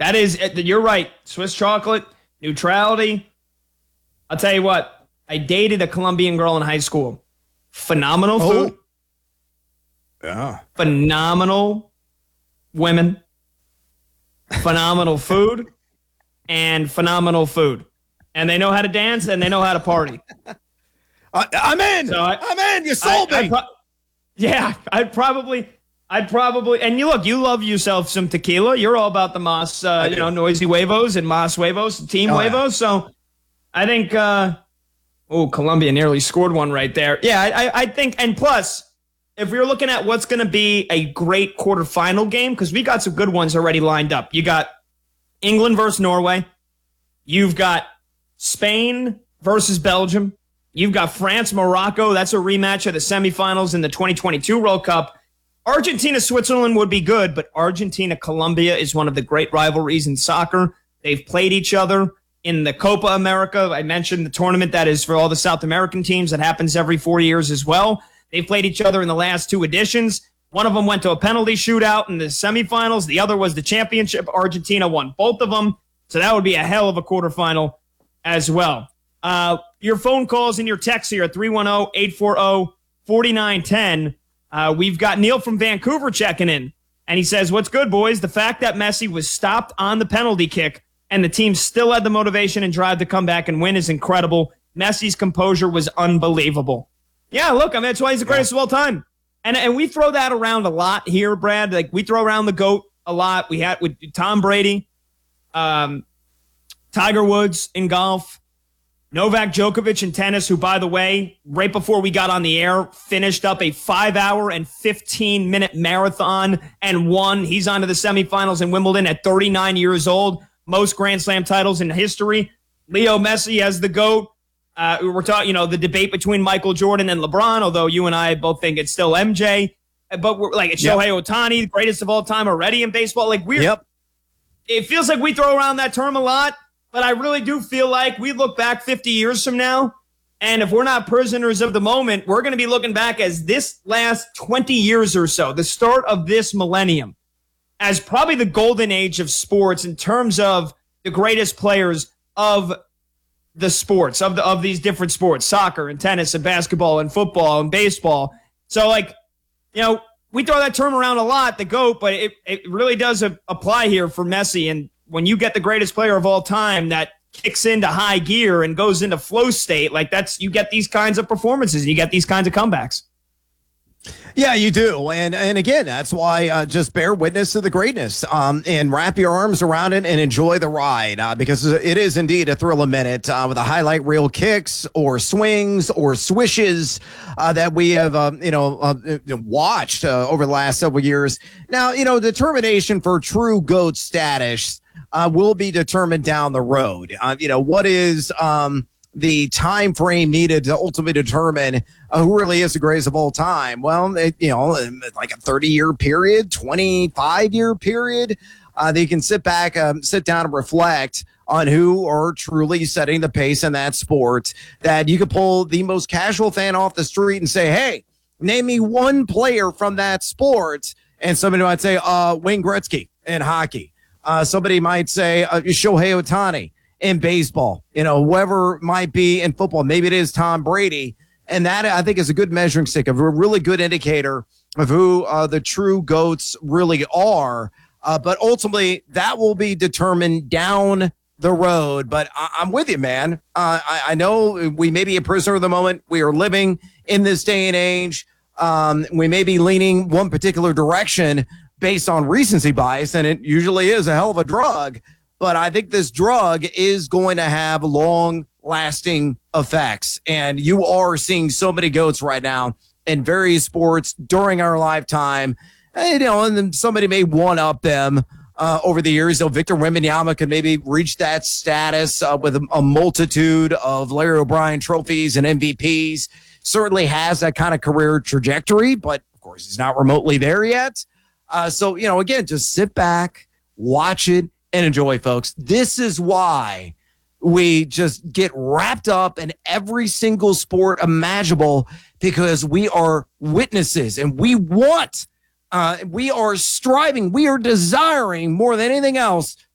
That is, you're right. Swiss chocolate, neutrality. I'll tell you what. I dated a Colombian girl in high school. Phenomenal food. Yeah. Phenomenal women. Phenomenal food. And phenomenal food. And they know how to dance and they know how to party. I'm in. I'm in. You sold me. I'd probably, and you love yourself some tequila. You're all about the Mas, noisy huevos and Mas huevos, team huevos. Yeah. So I think, Colombia nearly scored one right there. Yeah, I think, and plus, if we were looking at what's going to be a great quarterfinal game, because we got some good ones already lined up. You got England versus Norway. You've got Spain versus Belgium. You've got France, Morocco. That's a rematch of the semifinals in the 2022 World Cup. Argentina, Switzerland would be good, but Argentina, Colombia is one of the great rivalries in soccer. They've played each other in the Copa America. I mentioned the tournament that is for all the South American teams that happens every 4 years as well. They've played each other in the last two editions. One of them went to a penalty shootout in the semifinals. The other was the championship. Argentina won both of them. So that would be a hell of a quarterfinal as well. Your phone calls and your texts here at 310-840-4910. We've got Neil from Vancouver checking in, and he says, what's good, boys? The fact that Messi was stopped on the penalty kick and the team still had the motivation and drive to come back and win is incredible. Messi's composure was unbelievable. Yeah, look, I mean, that's why he's the greatest of all time. And we throw that around a lot here, Brad. Like, we throw around the GOAT a lot. We had with Tom Brady, Tiger Woods in golf, Novak Djokovic in tennis, who, by the way, right before we got on the air, finished up a 5-hour and 15-minute marathon and won. He's on to the semifinals in Wimbledon at 39 years old. Most Grand Slam titles in history. Leo Messi as the GOAT. We're talking, the debate between Michael Jordan and LeBron, although you and I both think it's still MJ. But we're like, it's Shohei Ohtani, the greatest of all time already in baseball. Like, it feels like we throw around that term a lot. But I really do feel like we look back 50 years from now, and if we're not prisoners of the moment, we're going to be looking back as this last 20 years or so, the start of this millennium, as probably the golden age of sports in terms of the greatest players of the sports, of these different sports, soccer and tennis and basketball and football and baseball. So, we throw that term around a lot, the GOAT, but it really does apply here for Messi. And when you get the greatest player of all time that kicks into high gear and goes into flow state, you get these kinds of performances and you get these kinds of comebacks. Yeah, you do. And again, that's why just bear witness to the greatness and wrap your arms around it and enjoy the ride because it is indeed a thrill a minute with the highlight reel kicks or swings or swishes that we have, watched over the last several years. Now, determination for true GOAT status will be determined down the road. What is the time frame needed to ultimately determine who really is the greatest of all time? Well, like a 30-year period, 25-year period, they can sit back, sit down and reflect on who are truly setting the pace in that sport, that you could pull the most casual fan off the street and say, hey, name me one player from that sport. And somebody might say, Wayne Gretzky in hockey. Somebody might say Shohei Ohtani in baseball, whoever might be in football. Maybe it is Tom Brady. And that, I think, is a good measuring stick, of a really good indicator of who the true GOATs really are. But ultimately, that will be determined down the road. But I'm with you, man. I know we may be a prisoner of the moment. We are living in this day and age. We may be leaning one particular direction based on recency bias, and it usually is a hell of a drug. But I think this drug is going to have long-lasting effects. And you are seeing so many GOATs right now in various sports during our lifetime. And then somebody may one-up them over the years. Victor Wembanyama could maybe reach that status with a multitude of Larry O'Brien trophies and MVPs. Certainly has that kind of career trajectory, but, of course, he's not remotely there yet. So, again, just sit back, watch it, and enjoy, folks. This is why we just get wrapped up in every single sport imaginable, because we are witnesses and we are striving, we are desiring more than anything else